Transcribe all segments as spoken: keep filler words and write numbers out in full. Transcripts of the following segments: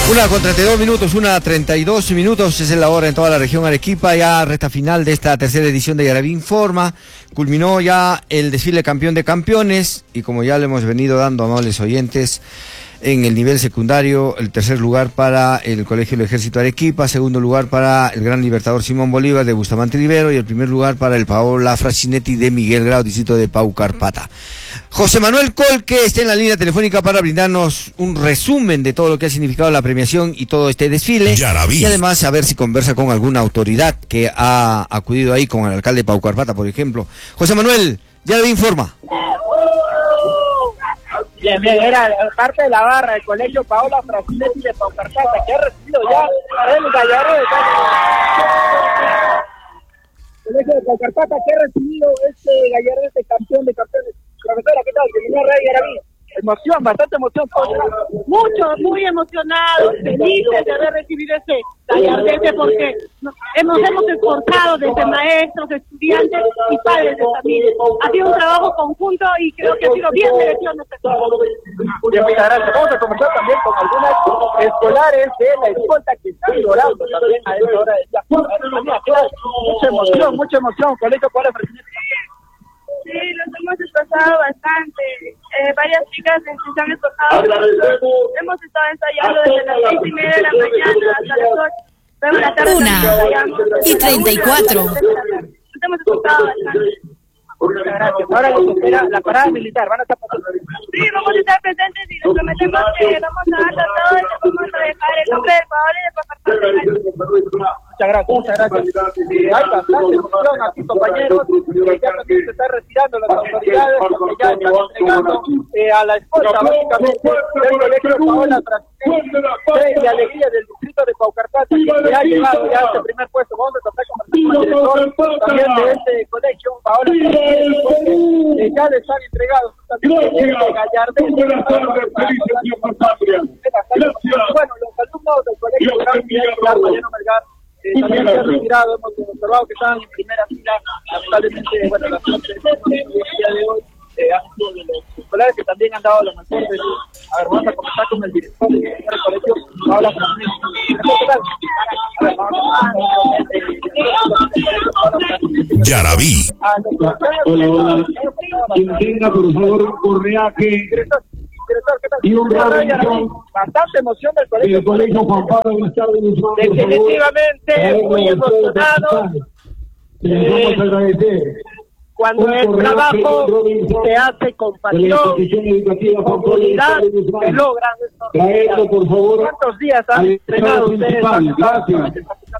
Una con treinta y dos minutos, una treinta y dos minutos, es la hora en toda la región Arequipa, ya recta final de esta tercera edición de Yaraví Informa. Culminó ya el desfile campeón de campeones y como ya le hemos venido dando, amables oyentes, en el nivel secundario, el tercer lugar para el Colegio del Ejército Arequipa, segundo lugar para el Gran Libertador Simón Bolívar de Bustamante Rivero y el primer lugar para el Paola Frassinetti de Miguel Grau, distrito de Paucarpata. José Manuel Colque está en la línea telefónica para brindarnos un resumen de todo lo que ha significado la premiación y todo este desfile. Yaraví. Y además a ver si conversa con alguna autoridad que ha acudido ahí, con el alcalde de Paucarpata, por ejemplo. José Manuel, Yaraví Informa. Bien, bien, era parte de la barra del colegio Paola Frassinetti de Paucarpata, que ha recibido ya el gallardo de colegio de Paucarpata, que ha recibido este gallardo, este campeón de campeones. Profesora, ¿qué tal? Bienvenida a Radio Yaraví. Emoción, bastante emoción. Mucho, muy emocionados, felices de haber recibido este gallardete, porque hemos, hemos esforzado desde maestros, estudiantes y padres de familia. Ha sido un trabajo conjunto y creo que ha sido bien merecido nuestro trabajo. Bien, muchas gracias. Vamos a conversar también con algunas escolares de la escolta que están llorando también a esta hora del día. Mucha emoción, mucha emoción. Colegio Paola Frassinetti. Sí, nos hemos esforzado bastante. Eh, varias chicas se han esforzado. Hemos estado ensayando desde las seis y media de la mañana hasta las ocho. Luego de la tarde. Una y treinta y cuatro. Nos hemos esforzado bastante. Muchas gracias. Ahora nos espera la parada militar. Van a estar pasando. Sí, vamos a estar presentes y les prometemos que vamos a dar todo y que vamos a dejar el nombre del Paola y de Paucarpata. Muchas gracias, muchas gracias. Eh, hay bastante emoción aquí, compañeros, que ya también se está retirando las autoridades, que ya están entregando eh, a la escolta, básicamente, del colegio Paola Frassinetti, de alegría del distrito de Paucarpata, que ha llegado ya a este primer puesto. Vamos a tratar de conversar con el director también de este colegio, Paola Frassinetti, que ya les han entregado también este gallardete. Bueno, los alumnos del colegio Gran Villar, Mariano Melgar, Eh, también se han retirado, hemos observado que estaban en primera fila. Lamentablemente, bueno, la suerte del día de hoy eh, han sido de los escolares que también han dado lo mejor de su. A ver, vamos a comenzar con el director del colegio, Paola Frassinetti. Yaraví. Hola, hola. Quien tenga, por favor, correaje y un radio. Bastante emoción del colegio. El colegio Juan Pablo, buenas tardes. Definitivamente muy emocionado. Les vamos a agradecer. Cuando el trabajo se hace con pasión, con unidad, se logran estos días. Por favor. ¿Cuántos días han entrenado ustedes? Gracias.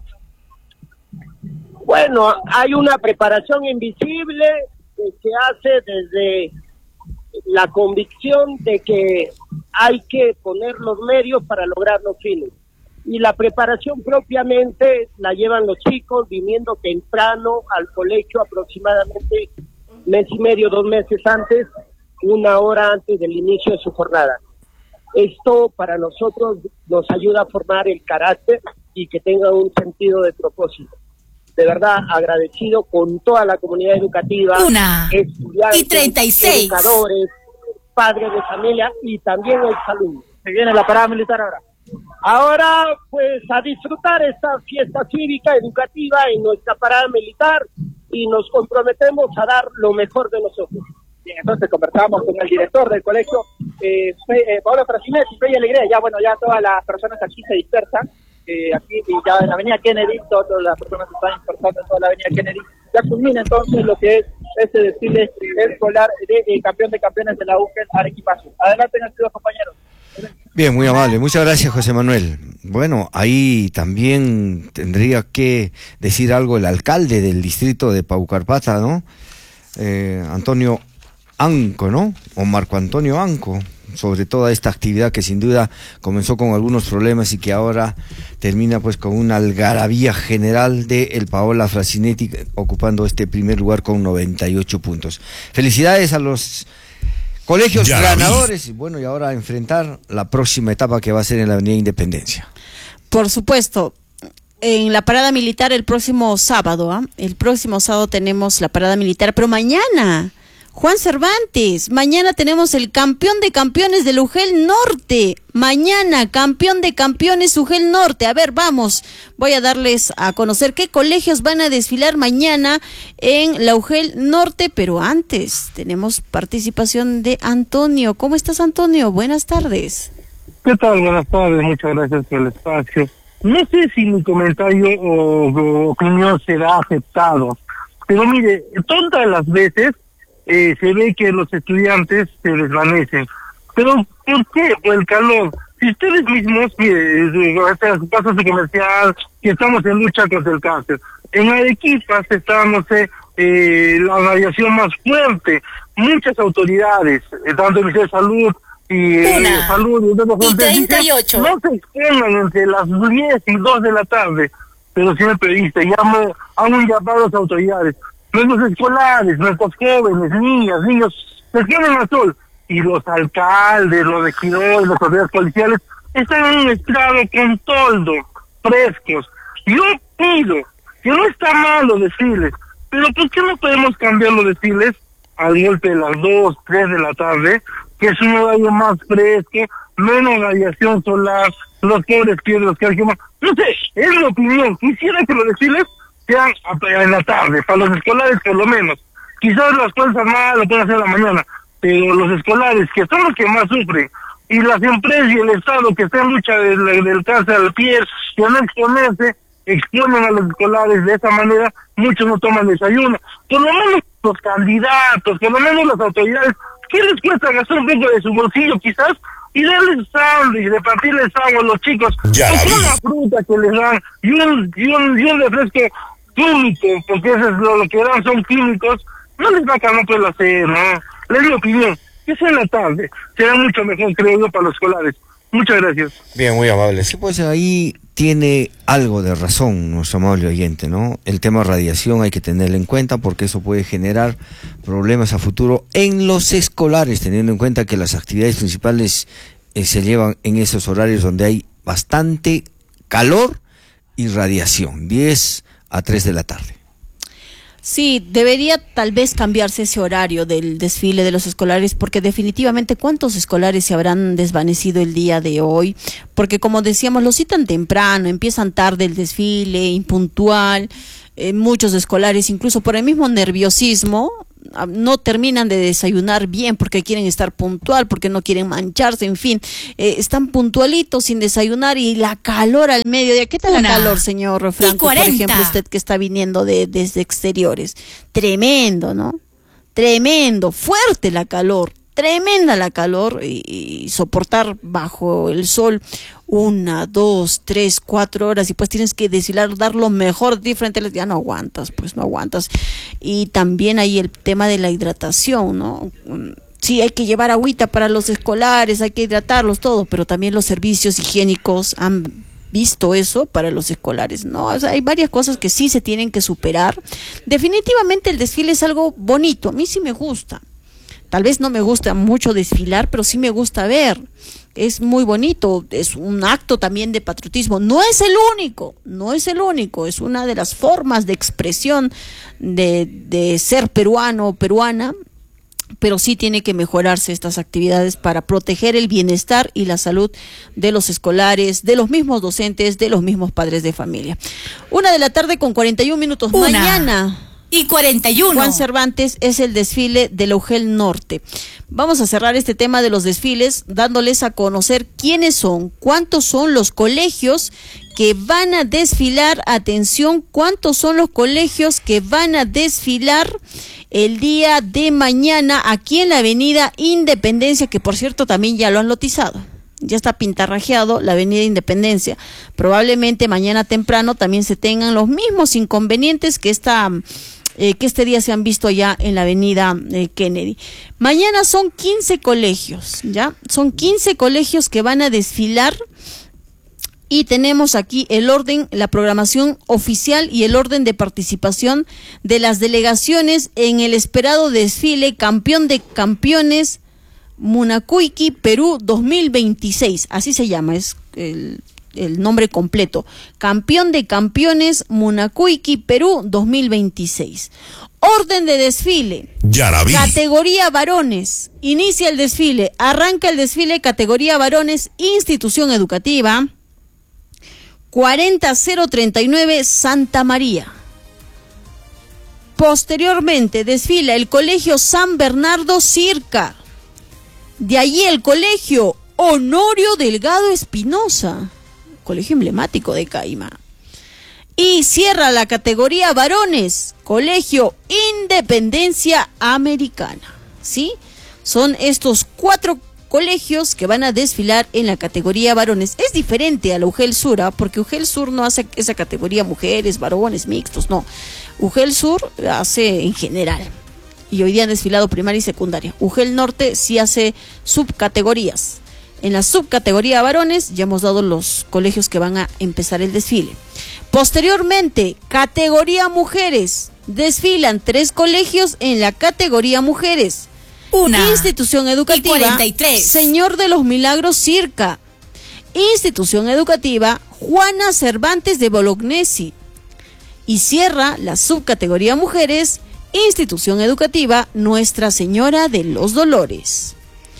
Bueno, hay una preparación invisible que se hace desde la convicción de que hay que poner los medios para lograr los fines. Y la preparación propiamente la llevan los chicos viniendo temprano al colegio, aproximadamente mes y medio, dos meses antes, una hora antes del inicio de su jornada. Esto para nosotros nos ayuda a formar el carácter y que tenga un sentido de propósito. De verdad, agradecido con toda la comunidad educativa, Una estudiantes, y treinta y seis. educadores, padres de familia y también exalumnos. Se viene la parada militar ahora. Ahora, pues, a disfrutar esta fiesta cívica, educativa en nuestra parada militar y nos comprometemos a dar lo mejor de nosotros. Bien, entonces conversamos con el director del colegio, eh, eh, Paola Frassinetti, Fe y Alegría. Ya, bueno, ya todas las personas aquí se dispersan. Eh, aquí y ya en la avenida Kennedy, todas las personas que están dispersando en toda la avenida Kennedy. Ya culmina entonces lo que es este desfile escolar de eh, campeón de campeones de la U C E L Arequipa. Adelante, nuestros compañeros. Bien, muy amable. Muchas gracias, José Manuel. Bueno, ahí también tendría que decir algo el alcalde del distrito de Paucarpata, ¿no? Eh, Antonio Anco, ¿no? O Marco Antonio Anco, sobre toda esta actividad que sin duda comenzó con algunos problemas y que ahora termina pues con una algarabía general de el Paola Frassinetti ocupando este primer lugar con noventa y ocho puntos. Felicidades a los colegios ya ganadores y bueno, y ahora a enfrentar la próxima etapa que va a ser en la Avenida Independencia. Por supuesto, en la parada militar el próximo sábado, ¿eh? El próximo sábado tenemos la parada militar, pero mañana Juan Cervantes, mañana tenemos el campeón de campeones del UGEL Norte. Mañana, campeón de campeones UGEL Norte. A ver, vamos, voy a darles a conocer qué colegios van a desfilar mañana en la UGEL Norte, pero antes tenemos participación de Antonio. ¿Cómo estás, Antonio? Buenas tardes. ¿Qué tal? Buenas tardes, muchas gracias por el espacio. No sé si mi comentario o, o opinión será aceptado, pero mire, todas las veces eh, se ve que los estudiantes se desvanecen. ¿Pero por qué? Por el calor. Si ustedes mismos, mire, este paso comercial, que estamos en lucha contra el cáncer. En Arequipa se está, no sé, eh, la radiación más fuerte. Muchas autoridades, eh, tanto el Ministerio de Salud y eh, Salud y, y treinta y ocho, no se expongan entre las diez y dos de la tarde. Pero señor periodista, llamo a un llamado a las autoridades. Nuestros escolares, nuestros jóvenes, niñas, niños, se quedan al sol. Y los alcaldes, los regidores, las autoridades policiales están en un estrado con toldo, frescos. Yo pido que no está mal los desfiles, pero ¿por qué no podemos cambiar los desfiles al golpe de las dos, tres de la tarde, que es un horario más fresco, menos radiación solar, los pobres pierden los que hay que más? No sé, es mi opinión. Quisiera que los desfiles sean en la tarde, para los escolares por lo menos. Quizás las Fuerzas Armadas lo pueden hacer en la mañana, pero los escolares, que son los que más sufren, y las empresas y el Estado que está en lucha del, del cáncer al piel, que no exponerse, exponen a los escolares de esa manera, muchos no toman desayuno. Por lo menos los candidatos, por lo menos las autoridades, ¿qué les cuesta gastar un poco de su bolsillo quizás? Y darles sándwich, repartirles agua a los chicos, con una fruta que les dan, y un, y un, y un refresco químico, porque eso es lo, lo que dan, son químicos, no les va a acabar por hacer, ¿no? Les doy mi opinión, que sea en la tarde, será mucho mejor, creo yo, para los escolares. Muchas gracias. Bien, muy amable. Sí, pues ahí tiene algo de razón nuestro amable oyente, ¿no? El tema radiación hay que tenerlo en cuenta porque eso puede generar problemas a futuro en los escolares, teniendo en cuenta que las actividades principales eh, se llevan en esos horarios donde hay bastante calor y radiación, diez a tres de la tarde. Sí, debería tal vez cambiarse ese horario del desfile de los escolares, porque definitivamente ¿cuántos escolares se habrán desvanecido el día de hoy? Porque como decíamos, los citan temprano, empiezan tarde el desfile, impuntual, eh, muchos escolares incluso por el mismo nerviosismo no terminan de desayunar bien porque quieren estar puntual, porque no quieren mancharse, en fin, eh, están puntualitos sin desayunar y la calor al mediodía. ¿Qué tal la calor, señor Franco, por ejemplo, usted que está viniendo de desde exteriores? Tremendo, ¿no? Tremendo, fuerte la calor, tremenda la calor y, y soportar bajo el sol una, dos, tres, cuatro horas y pues tienes que desfilar, dar lo mejor de ti frente a los, ya no aguantas, pues no aguantas. Y también hay el tema de la hidratación, ¿no? Sí, hay que llevar agüita para los escolares, hay que hidratarlos todo, pero también los servicios higiénicos han visto eso para los escolares, ¿no? O sea, hay varias cosas que sí se tienen que superar. Definitivamente el desfile es algo bonito, a mí sí me gusta. Tal vez no me gusta mucho desfilar, pero sí me gusta ver. Es muy bonito, es un acto también de patriotismo. No es el único, no es el único, es una de las formas de expresión de, de ser peruano o peruana, pero sí tiene que mejorarse estas actividades para proteger el bienestar y la salud de los escolares, de los mismos docentes, de los mismos padres de familia. Una de la tarde con cuarenta y un minutos. Una. Mañana y cuarenta y uno. Juan Cervantes es el desfile de la UGEL Norte. Vamos a cerrar este tema de los desfiles dándoles a conocer quiénes son, cuántos son los colegios que van a desfilar. Atención, cuántos son los colegios que van a desfilar el día de mañana aquí en la Avenida Independencia, que por cierto también ya lo han lotizado. Ya está pintarrajeado la Avenida Independencia. Probablemente mañana temprano también se tengan los mismos inconvenientes que esta eh, que este día se han visto allá en la Avenida eh, Kennedy. Mañana son quince colegios, ¿ya? Son quince colegios que van a desfilar. Y tenemos aquí el orden, la programación oficial y el orden de participación de las delegaciones en el esperado desfile Campeón de Campeones Munacuyqui Perú dos mil veintiséis. Así se llama, es el, el nombre completo. Campeón de Campeones Munacuyqui Perú dos mil veintiséis. Orden de desfile. Yaraví. Categoría varones. Inicia el desfile. Arranca el desfile categoría varones, institución educativa. cuarenta mil treinta y nueve Santa María. Posteriormente desfila el colegio San Bernardo Circa. De allí el colegio Honorio Delgado Espinosa, colegio emblemático de Caima. Y cierra la categoría varones, colegio Independencia Americana. ¿Sí? Son estos cuatro colegios que van a desfilar en la categoría varones. Es diferente a la UGEL Sur, ¿eh? Porque UGEL Sur no hace esa categoría mujeres, varones, mixtos, no. UGEL Sur hace en general. Y hoy día han desfilado primaria y secundaria. UGEL Norte sí hace subcategorías. En la subcategoría varones ya hemos dado los colegios que van a empezar el desfile. Posteriormente, categoría mujeres. Desfilan tres colegios en la categoría mujeres. Una Institución educativa cuarenta y tres. Señor de los Milagros Circa. Institución educativa Juana Cervantes de Bolognesi. Y cierra la subcategoría mujeres, Institución educativa Nuestra Señora de los Dolores.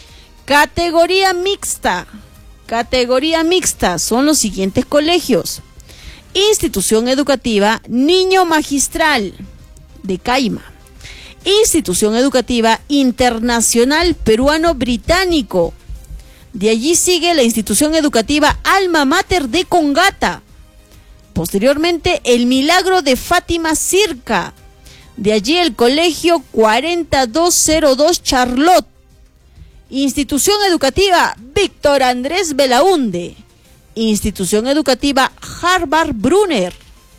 Categoría mixta. Categoría mixta son los siguientes colegios. Institución educativa Niño Magistral de Caima. Institución educativa Internacional Peruano Británico. De allí sigue la institución educativa Alma Mater de Congata. Posteriormente el Milagro de Fátima Circa. De allí el colegio cuarenta mil doscientos dos Charlotte. Institución educativa Víctor Andrés Belaunde. Institución educativa Harvard Brunner.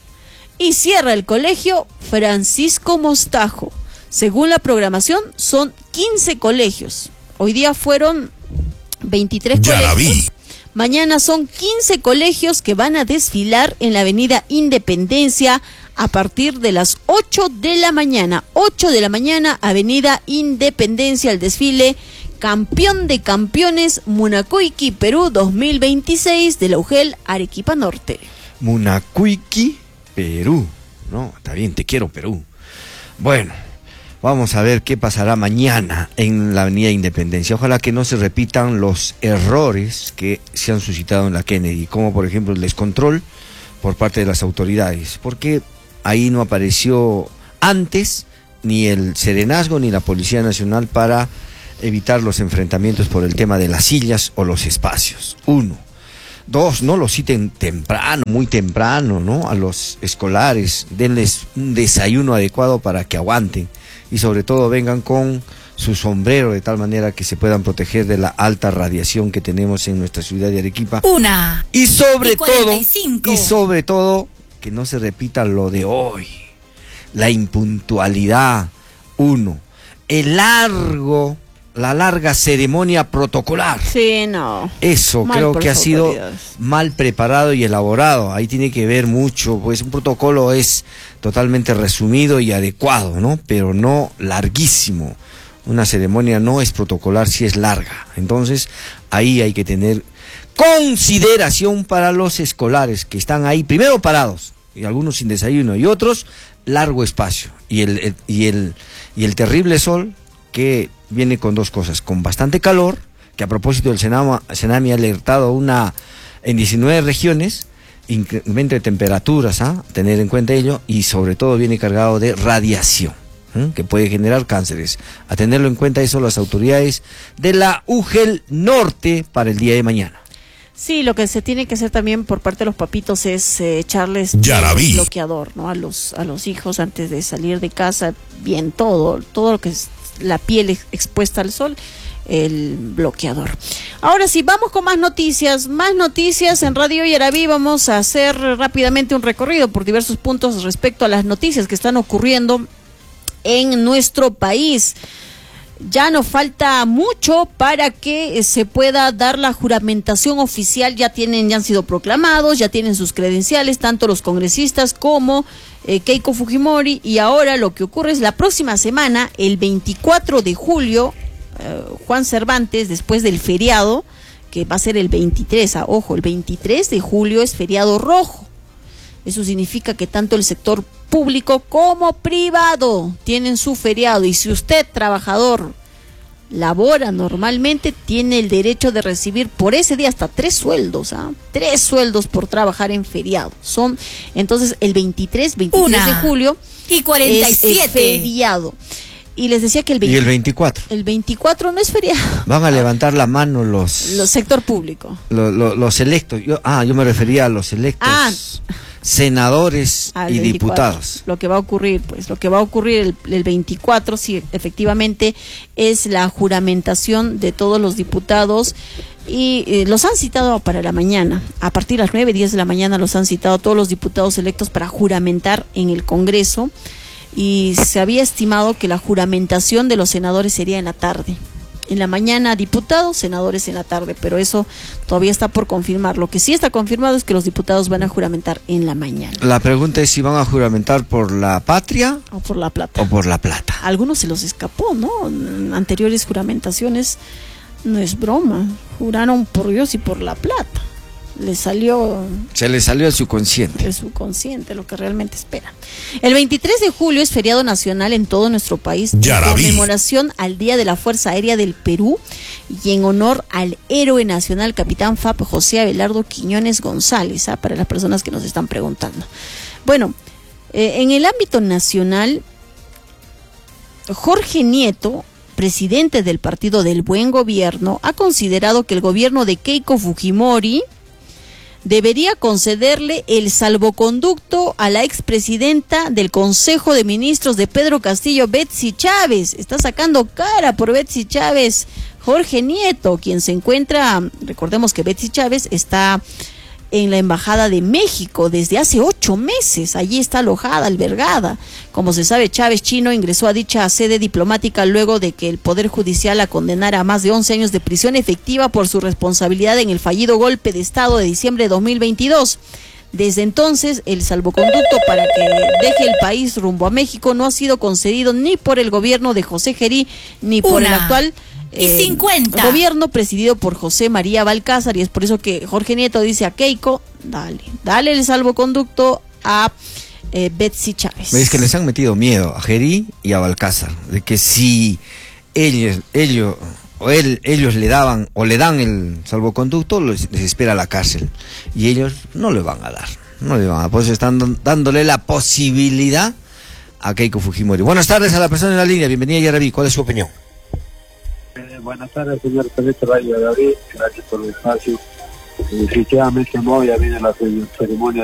Y cierra el colegio Francisco Mostajo. Según la programación, son quince colegios. Hoy día fueron veintitrés Ya la colegios. vi. Mañana son quince colegios que van a desfilar en la avenida Independencia a partir de las ocho de la mañana. ocho de la mañana, avenida Independencia, el desfile Campeón de Campeones Munacuiqui Perú dos mil veintiséis de la UGEL Arequipa Norte. Munacuiqui, Perú. No, está bien, te quiero, Perú. Bueno, vamos a ver qué pasará mañana en la avenida Independencia. Ojalá que no se repitan los errores que se han suscitado en la Kennedy, como por ejemplo el descontrol por parte de las autoridades, porque ahí no apareció antes ni el Serenazgo ni la Policía Nacional para evitar los enfrentamientos por el tema de las sillas o los espacios. Uno. Dos, no los citen temprano, muy temprano, ¿no? A los escolares, denles un desayuno adecuado para que aguanten y sobre todo vengan con su sombrero de tal manera que se puedan proteger de la alta radiación que tenemos en nuestra ciudad de Arequipa. Una Y sobre y todo, cuarenta y cinco. y sobre todo, que no se repita lo de hoy, la impuntualidad. Uno, el largo, la larga ceremonia protocolar. Sí, no. Eso Mal creo por que ha las sido autoridades. mal preparado y elaborado. Ahí tiene que ver mucho, pues un protocolo es totalmente resumido y adecuado, ¿no? Pero no larguísimo. Una ceremonia no es protocolar si es larga. Entonces, ahí hay que tener consideración para los escolares que están ahí, primero parados, y algunos sin desayuno, y otros largo espacio. Y el, el- y el, y el terrible sol que viene con dos cosas, con bastante calor, que a propósito el Senama, Senami ha alertado una en diecinueve regiones, incremento de temperaturas, ¿ah? Tener en cuenta ello, y sobre todo viene cargado de radiación, ¿eh? Que puede generar cánceres. A tenerlo en cuenta eso las autoridades de la UGEL Norte para el día de mañana. Sí, lo que se tiene que hacer también por parte de los papitos es eh, echarles Ya la vi. bloqueador, ¿no? A los a los hijos antes de salir de casa, bien todo, todo lo que es la piel ex- expuesta al sol, el bloqueador. Ahora sí, vamos con más noticias, más noticias en Radio Yaraví. Vamos a hacer rápidamente un recorrido por diversos puntos respecto a las noticias que están ocurriendo en nuestro país. Ya nos falta mucho para que eh, se pueda dar la juramentación oficial. Ya tienen, ya han sido proclamados, ya tienen sus credenciales, tanto los congresistas como eh, Keiko Fujimori. Y ahora lo que ocurre es la próxima semana, el veinticuatro de julio, eh, Juan Cervantes, después del feriado, que va a ser el veintitrés, ah, ojo, el veintitrés de julio es feriado rojo. Eso significa que tanto el sector público como privado tienen su feriado, y si usted, trabajador, labora normalmente, tiene el derecho de recibir por ese día hasta tres sueldos, ¿ah? Tres sueldos por trabajar en feriado. Son, entonces, el veintitrés, veintitrés Una de julio y cuarenta y siete. es feriado. Y les decía que el, veinte, ¿Y el veinticuatro? El veinticuatro no es feriado. Van a levantar la mano los... Los sector público. Lo, lo, los electos. Yo, ah, yo me refería a los electos. Ah. Senadores Al y veinticuatro. diputados. Lo que va a ocurrir, pues, lo que va a ocurrir el, el veinticuatro, sí, efectivamente, es la juramentación de todos los diputados, y eh, los han citado para la mañana. A partir de las nueve, diez de la mañana los han citado todos los diputados electos para juramentar en el Congreso, y se había estimado que la juramentación de los senadores sería en la tarde. En la mañana diputados, senadores en la tarde, pero eso todavía está por confirmar. Lo que sí está confirmado es que los diputados van a juramentar en la mañana. La pregunta es si van a juramentar por la patria O por la plata. o por la plata. A algunos se los escapó, ¿no? En anteriores juramentaciones, no es broma. Juraron por Dios y por la plata. Les salió Se le salió el subconsciente. el subconsciente, lo que realmente esperan. El veintitrés de julio es feriado nacional en todo nuestro país, en Yaraví. conmemoración al Día de la Fuerza Aérea del Perú y en honor al héroe nacional capitán F A P José Abelardo Quiñones González, ¿ah? Para las personas que nos están preguntando. Bueno, eh, en el ámbito nacional, Jorge Nieto, presidente del Partido del Buen Gobierno, ha considerado que el gobierno de Keiko Fujimori debería concederle el salvoconducto a la expresidenta del Consejo de Ministros de Pedro Castillo, Betsy Chávez. Está sacando cara por Betsy Chávez Jorge Nieto, quien se encuentra, recordemos que Betsy Chávez está en la Embajada de México desde hace ocho meses. Allí está alojada, albergada. Como se sabe, Chávez Chino ingresó a dicha sede diplomática luego de que el Poder Judicial la condenara a más de once años de prisión efectiva por su responsabilidad en el fallido golpe de Estado de diciembre de dos mil veintidós. Desde entonces, el salvoconducto para que deje el país rumbo a México no ha sido concedido ni por el gobierno de José Gerí ni por Una el actual y cincuenta. gobierno presidido por José María Balcázar, y es por eso que Jorge Nieto dice a Keiko, dale, dale el salvoconducto a eh, Betsy Chávez. Es que les han metido miedo a Gerí y a Balcázar, de que si ellos, ellos o él, ellos le daban o le dan el salvoconducto, les, les espera la cárcel, y ellos no le van a dar, no le van a dar, por eso están dándole la posibilidad a Keiko Fujimori. Buenas tardes a la persona en la línea, bienvenida Yaraví, ¿cuál es su opinión? Eh, buenas tardes, señor Felipe Radio David, gracias por el espacio. Definitivamente no, ya viene la ceremonia